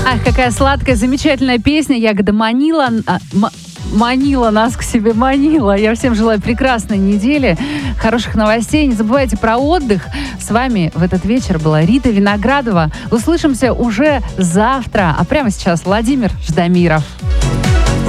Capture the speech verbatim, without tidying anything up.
Ах, какая сладкая, замечательная песня. Ягода манила, а, м- манила нас к себе, манила. Я всем желаю прекрасной недели, хороших новостей. Не забывайте про отдых. С вами в этот вечер была Рита Виноградова. Услышимся уже завтра. А прямо сейчас Владимир Ждамиров.